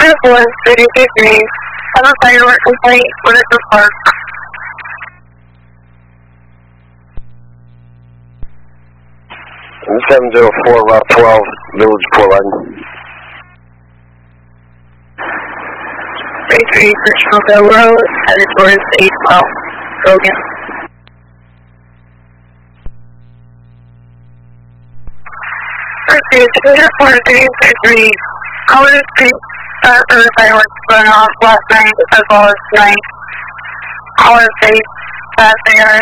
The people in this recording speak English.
Airport 33, have a firework complaint, Winter Park. 704 Route 12, Village Portland. 33 Richmondville Road, headed towards 812. Go again. Airport 33, Color Street, the fireworks went off last night as well as tonight. Color State, they are